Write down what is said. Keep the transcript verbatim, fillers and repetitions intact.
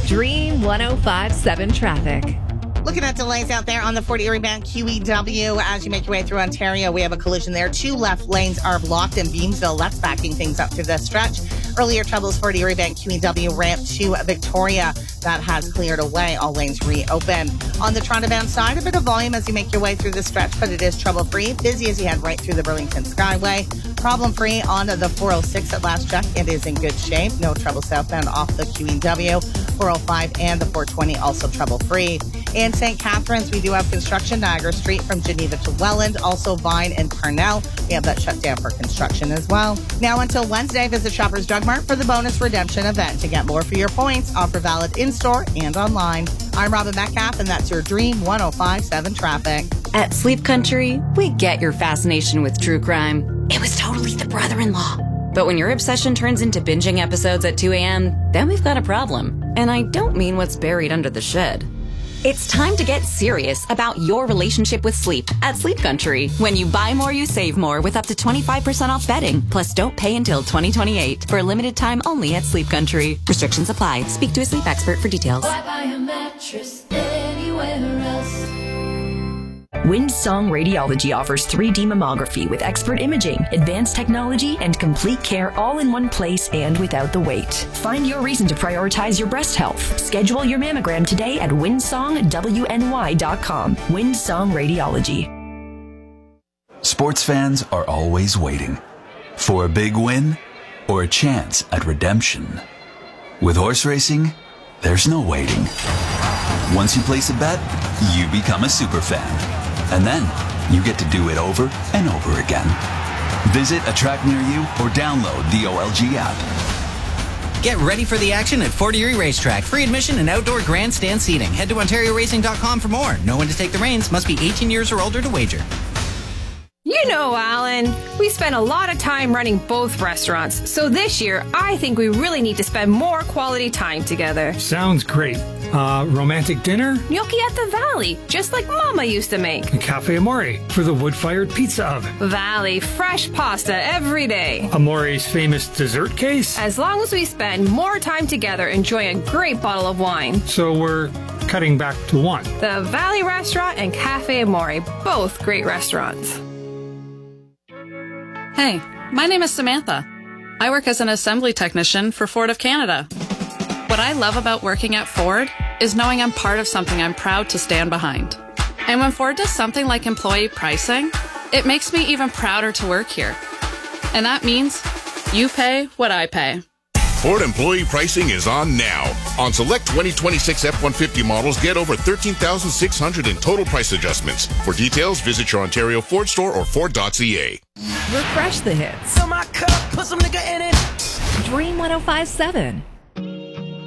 Dream one oh five point seven traffic. Looking at delays out there on the Fort Erie Bound Q E W as you make your way through Ontario. We have a collision there. Two left lanes are blocked in Beamsville. That's backing things up through this stretch. Earlier troubles Fort Erie Bound Q E W ramp to Victoria. That has cleared away. All lanes reopen. On the Toronto bound side, a bit of volume as you make your way through the stretch, but it is trouble-free. Busy as you head right through the Burlington Skyway. Problem-free on the four oh six at last check. It is in good shape. No trouble southbound off the Q E W. four oh five and the four twenty also trouble-free. In Saint Catharines, we do have construction. Niagara Street from Geneva to Welland. Also Vine and Parnell. We have that shut down for construction as well. Now until Wednesday, visit Shoppers Drug Mart for the bonus redemption event. To get more for your points, offer valid in-store and online. I'm Robin Metcalf, and that's your Dream one oh five point seven traffic. At Sleep Country, we get your fascination with true crime. It was totally the brother-in-law. But when your obsession turns into binging episodes at two a.m., then we've got a problem. And I don't mean what's buried under the shed. It's time to get serious about your relationship with sleep at Sleep Country. When you buy more, you save more with up to twenty-five percent off bedding. Plus, don't pay until twenty twenty-eight for a limited time only at Sleep Country. Restrictions apply. Speak to a sleep expert for details. Why buy a mattress anywhere else? Windsong Radiology offers three D mammography with expert imaging, advanced technology, and complete care all in one place and without the wait. Find your reason to prioritize your breast health. Schedule your mammogram today at windsong w n y dot com. Windsong Radiology. Sports fans are always waiting for a big win or a chance at redemption. With horse racing, there's no waiting. Once you place a bet, you become a super fan. And then you get to do it over and over again. Visit a track near you or download the O L G app. Get ready for the action at Fort Erie Racetrack. Free admission and outdoor grandstand seating. Head to ontario racing dot com for more. Know when to take the reins. Must be eighteen years or older to wager. You know, Alan, we spend a lot of time running both restaurants. So this year, I think we really need to spend more quality time together. Sounds great. Uh, romantic dinner? Gnocchi at the Valley, just like Mama used to make. Cafe Amore for the wood-fired pizza oven. Valley, fresh pasta every day. Amore's famous dessert case? As long as we spend more time together enjoying a great bottle of wine. So we're cutting back to one. The Valley Restaurant and Cafe Amore, both great restaurants. Hey, my name is Samantha. I work as an assembly technician for Ford of Canada. What I love about working at Ford is knowing I'm part of something I'm proud to stand behind. And when Ford does something like employee pricing, it makes me even prouder to work here. And that means you pay what I pay. Ford employee pricing is on now. On select twenty twenty-six F one fifty models, get over thirteen thousand six hundred dollars in total price adjustments. For details, visit your Ontario Ford store or Ford dot c a. Refresh the hits. Fill my cup, put some nigga in it. Dream one oh five point seven.